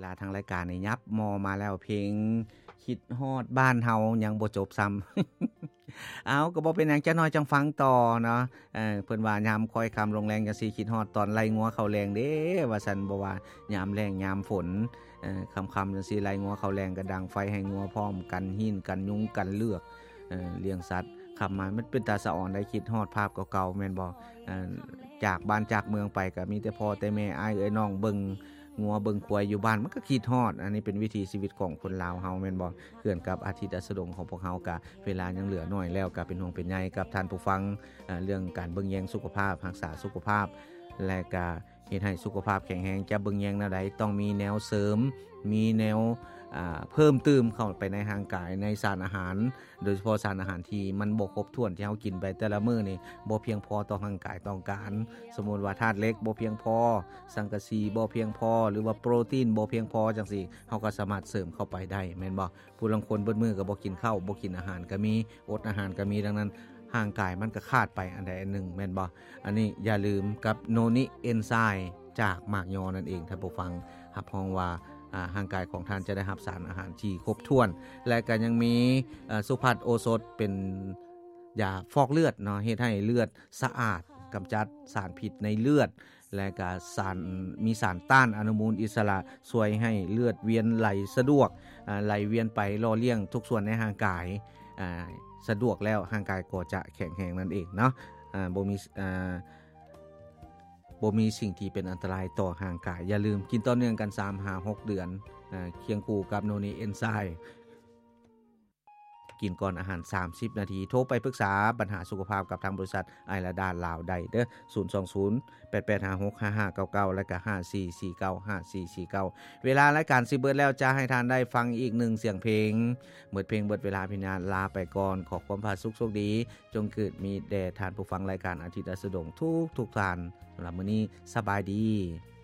ลาทางรายการนี่ยับมอมาแล้วเพลงคิดฮอดบ้านเฮายังบ่จบซ้ำ เอาก็บ่เป็นหยังจักหน่อยจังฟังต่อเนาะเพิ่นว่ายามคอยค่ำลงแรงจังซี่คิดฮอดตอนไล่งัวเข้าแรงเด้ว่าซั่นบ่ว่ายามแล้งยามฝนค่ำๆจังซี่ไล่งัวเข้าแรงก็ดังไฟให้งัวพร้อมกันหินกันยุงกันเลือกเลี้ยงสัตว์ขับมามันเป็นตาสะอ่อนได้คิดฮอดภาพเก่าๆแม่นบ่จากบ้านจากเมืองไปก็มีแต่พ่อแต่แม่อ้ายเอ้ยน้องเบิ่งงัวเบิ่งควายอยู่บ้านมันก็คิดฮอดอันนี้เป็นวิถีชีวิตของคนลาวเฮาแม่นบ่เกื้อนกับอาทิตย์อัสดงของพวกเฮาก็เวลายังเหลือน้อยแล้วก็เป็นห่วงเป็นใยกับท่านผู้ฟังเรื่องการเบิ่งแยงสุขภาพรักษาสุขภาพและก็เฮ็ดให้สุขภาพแข็งแรงจะเบิ่งแยงแนวใดต้องมีแนวเสริมมีแนวเพิ่มเติมเข้าไปในร่างกายในสารอาหารโดยเฉพาะสารอาหารที่มันบ่ครบถ้วนที่เฮากินไปแต่ละมื้อนี่บ่เพียงพอต่อร่างกายต้องการสมมุติว่าธาตุเหล็กบ่เพียงพอสังกะสีบ่เพียงพอหรือว่าโปรตีนบ่เพียงพอจังซี่เฮาก็สามารถเสริมเข้าไปได้แม่นบ่ผู้ลางคนเบิดมื้อก็บ่กินข้าวบ่กินอาหารก็มีอดอาหารก็มีดังนั้นร่างกายมันก็ขาดไปอันใดอันหนึ่งแม่นบ่อันนี้อย่าลืมกับโนนิเอนไซม์จากหมากยอนั่นเองท่านผู้ฟังรับรองว่าร่างกายของท่านจะได้รับสารอาหารที่ครบถ้วนและก็ยังมีสุภัทโอสถเป็นยาฟอกเลือดเนาะเฮ็ดให้เลือดสะอาดกำจัดสารพิษในเลือดและก็มีสารต้านอนุมูลอิสระช่วยให้เลือดเวียนไหลสะดวกไหลเวียนไปหล่อเลี้ยงทุกส่วนในร่างกายสะดวกแล้วร่างกายก็จะแข็งแรงนั่นเองเนาะบ่มีสิ่งที่เป็นอันตรายต่อร่างกายอย่าลืมกินต่อเนื่องกัน 3-6 เดือนเคียงคู่กับโนนิเอนไซม์กินก่อนอาหาร30นาทีโทรไปปรึกษาปัญหาสุขภาพกับทางบริษัทไอราดาลาวได้เด้อ02088565599และก็54495449เวลารายการสิเบิดแล้วจะให้ทานได้ฟังอีก1เสียงเพลงเบิดเพลงเบิดเวลาพี่นาลาไปก่อนขอความพาสุขโชคดีจงเกิดมีแด่ท่านผู้ฟังรายการอาทิตย์อัสดงทุกท่านสำหรับมื้อนี้สบายดี